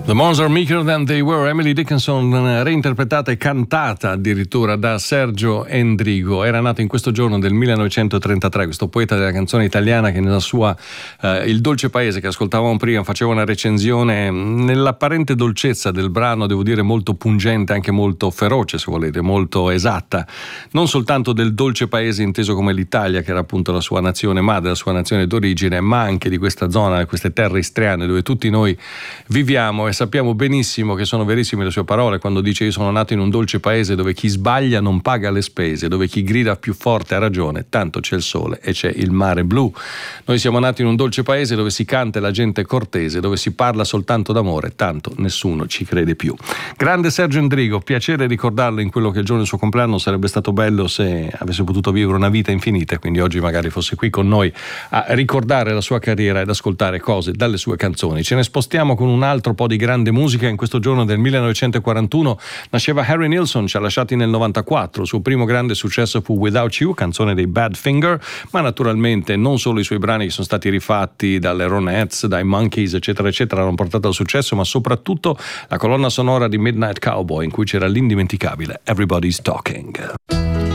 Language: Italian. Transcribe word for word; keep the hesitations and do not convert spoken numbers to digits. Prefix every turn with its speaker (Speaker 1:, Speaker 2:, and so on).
Speaker 1: The Moons Are Meeker Than They Were, Emily Dickinson, reinterpretata e cantata addirittura da Sergio Endrigo. Era nato in questo giorno del millenovecentotrentatré, questo poeta della canzone italiana che nella sua eh, Il dolce paese che ascoltavamo prima faceva una recensione nell'apparente dolcezza del brano, devo dire molto pungente, anche molto feroce se volete, molto esatta, non soltanto del dolce paese inteso come l'Italia, che era appunto la sua nazione madre, la sua nazione d'origine, ma anche di questa zona, queste terre istriane dove tutti noi viviamo. E sappiamo benissimo che sono verissime le sue parole quando dice: io sono nato in un dolce paese dove chi sbaglia non paga le spese, dove chi grida più forte ha ragione, tanto c'è il sole e c'è il mare blu. Noi siamo nati in un dolce paese dove si canta e la gente è cortese, dove si parla soltanto d'amore, tanto nessuno ci crede più. Grande Sergio Endrigo, piacere ricordarlo in quello che è il giorno del suo compleanno. Sarebbe stato bello se avesse potuto vivere una vita infinita, quindi oggi magari fosse qui con noi a ricordare la sua carriera ed ascoltare cose dalle sue canzoni. Ce ne spostiamo con un altro po' di grande musica. In questo giorno del millenovecentoquarantuno nasceva Harry Nilsson, ci ha lasciati nel novantaquattro. Il suo primo grande successo fu Without You, canzone dei Badfinger, ma naturalmente non solo i suoi brani che sono stati rifatti dalle Ronettes, dai Monkees eccetera eccetera hanno portato al successo, ma soprattutto la colonna sonora di Midnight Cowboy in cui c'era l'indimenticabile Everybody's Talking.